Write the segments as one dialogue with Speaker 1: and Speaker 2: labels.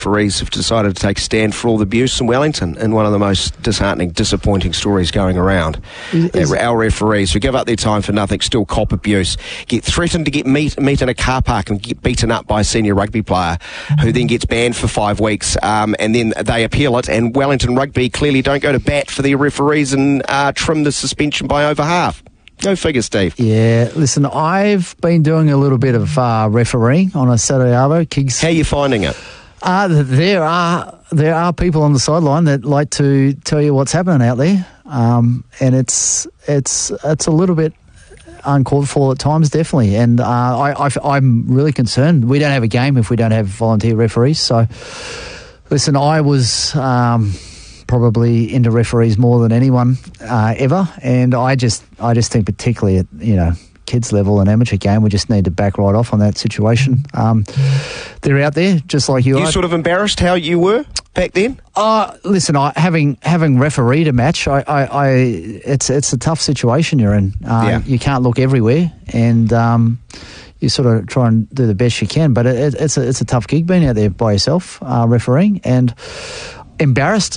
Speaker 1: referees have decided to take a stand for all the abuse in Wellington, in one of the most disheartening, disappointing stories going around. Our referees who give up their time for nothing still cop abuse, get threatened to get meet in a car park and get beaten up by a senior rugby player who then gets banned for 5 weeks, and then they appeal it, and Wellington Rugby clearly don't go to bat for their referees and trim the suspension by over half. Go figure, Steve.
Speaker 2: Yeah, listen, I've been doing a little bit of refereeing on a Saturday arvo. Kids.
Speaker 1: How are you finding it?
Speaker 2: There are people on the sideline that like to tell you what's happening out there, and it's a little bit uncalled for at times, definitely. And I'm really concerned. We don't have a game if we don't have volunteer referees. So, listen, I was probably into referees more than anyone ever, and I just think particularly at kids level and amateur game, we just need to back right off on that situation. They're out there just like you are.
Speaker 1: You sort of embarrassed how you were back then?
Speaker 2: Listen, having refereed a match, it's a tough situation you're in. You can't look everywhere, and you sort of try and do the best you can. But it's a tough gig being out there by yourself refereeing. And embarrassed?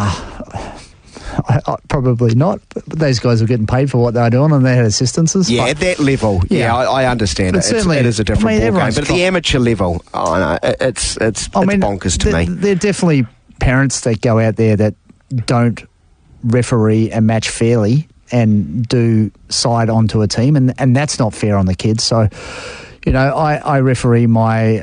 Speaker 2: Probably not. But those guys were getting paid for what they were doing, and they had assistances.
Speaker 1: Yeah, at that level, I understand it. It is a different ballgame. But at the amateur level, it's bonkers to me.
Speaker 2: There are definitely parents that go out there that don't referee a match fairly and do side onto a team, and that's not fair on the kids. So, I referee my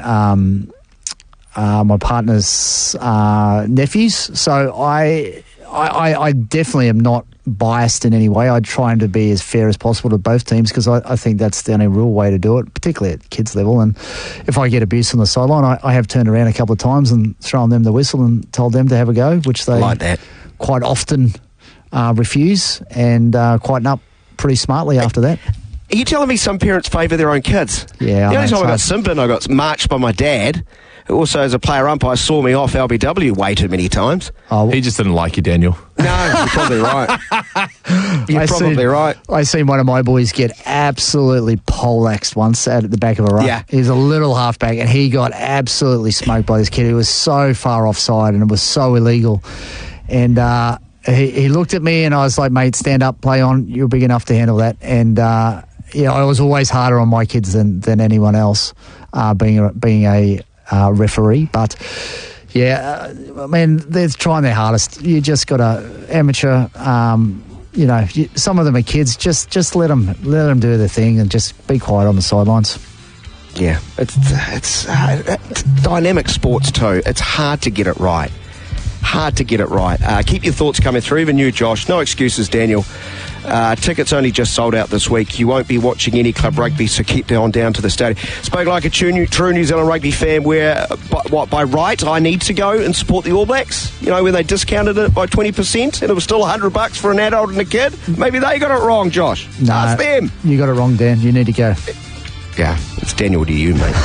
Speaker 2: my partner's nephews, so I definitely am not biased in any way. I try to be as fair as possible to both teams because I think that's the only real way to do it, particularly at kids level. And if I get abuse on the sideline, I have turned around a couple of times and thrown them the whistle and told them to have a go, which they
Speaker 1: like that.
Speaker 2: Quite often refuse and quieten up pretty smartly after that.
Speaker 1: Are you telling me some parents favour their own kids?
Speaker 2: Yeah.
Speaker 1: The only time I got simping, I got marched by my dad, who also as a player umpire saw me off LBW way too many times.
Speaker 3: Oh, he just didn't like you, Daniel.
Speaker 1: No, you're probably right. You're probably right.
Speaker 2: I seen one of my boys get absolutely poleaxed once at the back of a ruck.
Speaker 1: Yeah.
Speaker 2: He was a little halfback and he got absolutely smoked by this kid. He was so far offside and it was so illegal. And he looked at me and I was like, mate, stand up, play on. You're big enough to handle that. And I was always harder on my kids than anyone else, being a referee. But yeah, they're trying their hardest. You just got to amateur. Some of them are kids. Just let them do their thing and just be quiet on the sidelines.
Speaker 1: Yeah, it's dynamic sports too. It's hard to get it right. Keep your thoughts coming through, even you, Josh. No excuses, Daniel. Tickets only just sold out this week. You won't be watching any club rugby, so keep on down to the stadium. Spoke like a true New Zealand rugby fan where, by right, I need to go and support the All Blacks, where they discounted it by 20% and it was still $100 for an adult and a kid. Maybe they got it wrong, Josh.
Speaker 2: No,
Speaker 1: ask them.
Speaker 2: You got it wrong, Dan. You need to go.
Speaker 1: Yeah, it's Daniel to you, mate.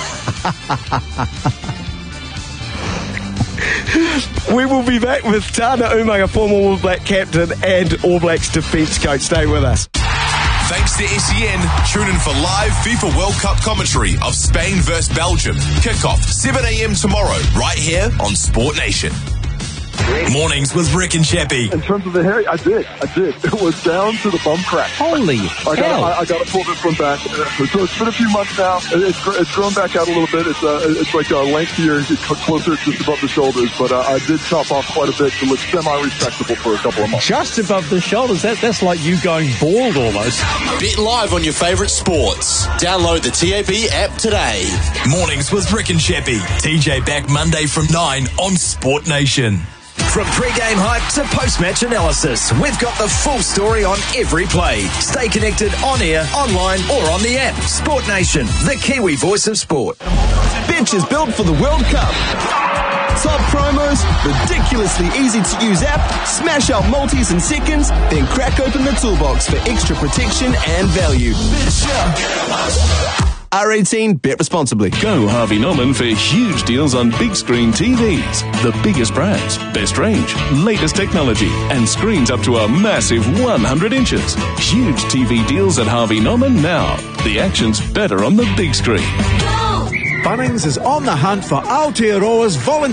Speaker 1: We will be back with Tana Umaga, former All Black captain and All Blacks defence coach. Stay with us.
Speaker 4: Thanks to SEN, tune in for live FIFA World Cup commentary of Spain versus Belgium. Kickoff 7 a.m. tomorrow, right here on Sport Nation. Mornings with Rick and Chappie.
Speaker 5: In terms of the hair, I did. It was down to the bum crack.
Speaker 3: Holy hell.
Speaker 5: I got to pull this one back. So it's been a few months now. It's grown back out a little bit. It's like lengthier, closer just above the shoulders. But I did chop off quite a bit to look semi-respectable for a couple of months.
Speaker 3: Just above the shoulders? That's like you going bald almost.
Speaker 4: Bet live on your favourite sports. Download the TAB app today. Mornings with Rick and Chappie. TJ back Monday from 9 on Sport Nation.
Speaker 6: From pre-game hype to post-match analysis, we've got the full story on every play. Stay connected on air, online or on the app. Sport Nation, the Kiwi voice of sport.
Speaker 7: Bench is built for the World Cup. Top promos, ridiculously easy-to-use app, smash out multis in seconds, then crack open the toolbox for extra protection and value. R18, bet responsibly.
Speaker 8: Go Harvey Norman for huge deals on big screen TVs. The biggest brands, best range, latest technology, and screens up to a massive 100 inches. Huge TV deals at Harvey Norman now. The action's better on the big screen.
Speaker 9: Bunnings is on the hunt for Aotearoa's volunteer